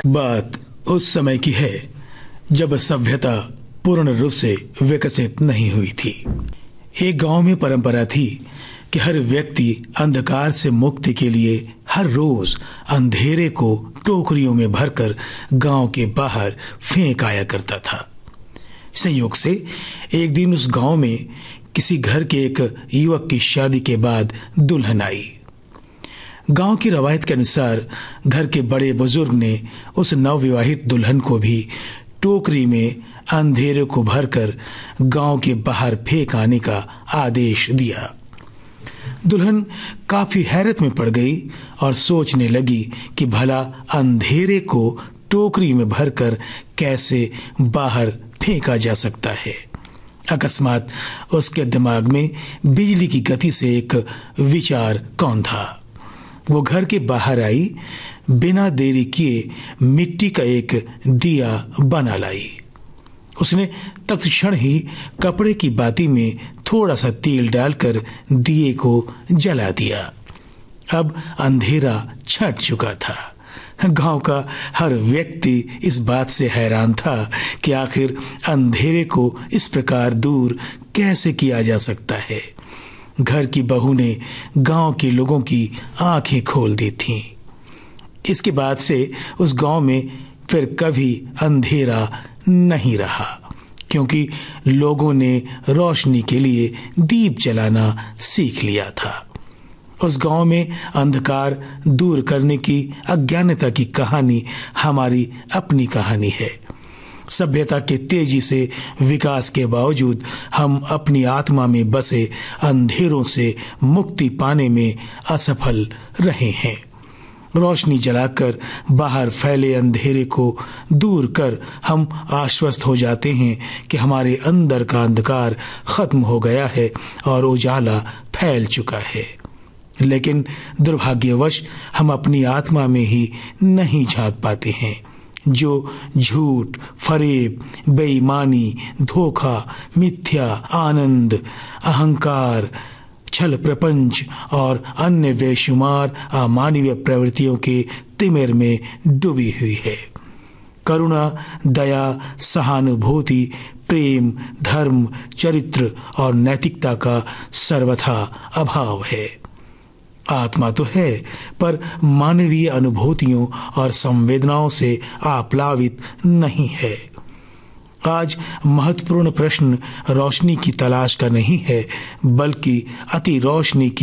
बात उस समय की है जब सभ्यता पूर्ण रूप से विकसित नहीं हुई थी। एक गांव में परंपरा थी कि हर व्यक्ति अंधकार से मुक्ति के लिए हर रोज अंधेरे को टोकरियों में भरकर गांव के बाहर फेंक आया करता था। संयोग से एक दिन उस गांव में किसी घर के एक युवक की शादी के बाद दुल्हन आई। गांव की रवायत के अनुसार घर के बड़े बुजुर्ग ने उस नवविवाहित दुल्हन को भी टोकरी में अंधेरे को भरकर गांव के बाहर फेंक आने का आदेश दिया। दुल्हन काफी हैरत में पड़ गई और सोचने लगी कि भला अंधेरे को टोकरी में भरकर कैसे बाहर फेंका जा सकता है। अकस्मात उसके दिमाग में बिजली की गति से एक विचार कौन था। वो घर के बाहर आई, बिना देरी किए मिट्टी का एक दिया बना लाई। उसने तत्क्षण ही कपड़े की बाती में थोड़ा सा तेल डालकर दिए को जला दिया। अब अंधेरा छट चुका था। गांव का हर व्यक्ति इस बात से हैरान था कि आखिर अंधेरे को इस प्रकार दूर कैसे किया जा सकता है। घर की बहू ने गांव के लोगों की आंखें खोल दी थीं। इसके बाद से उस गांव में फिर कभी अंधेरा नहीं रहा, क्योंकि लोगों ने रोशनी के लिए दीप जलाना सीख लिया था। उस गांव में अंधकार दूर करने की अज्ञानता की कहानी हमारी अपनी कहानी है। सभ्यता के तेजी से विकास के बावजूद हम अपनी आत्मा में बसे अंधेरों से मुक्ति पाने में असफल रहे हैं। रोशनी जलाकर बाहर फैले अंधेरे को दूर कर हम आश्वस्त हो जाते हैं कि हमारे अंदर का अंधकार खत्म हो गया है और उजाला फैल चुका है। लेकिन दुर्भाग्यवश हम अपनी आत्मा में ही नहीं झांक पाते हैं। जो झूठ, फरेब, बेईमानी, धोखा, मिथ्या आनंद, अहंकार, छल प्रपंच और अन्य बेशुमार अमानवीय प्रवृत्तियों के तिमिर में डूबी हुई है। करुणा, दया, सहानुभूति, प्रेम, धर्म, चरित्र और नैतिकता का सर्वथा अभाव है। आत्मा तो है, पर मानवीय अनुभूतियों और संवेदनाओं से आप्लावित नहीं है। आज महत्वपूर्ण प्रश्न रोशनी की तलाश का नहीं है, बल्कि अति रोशनी की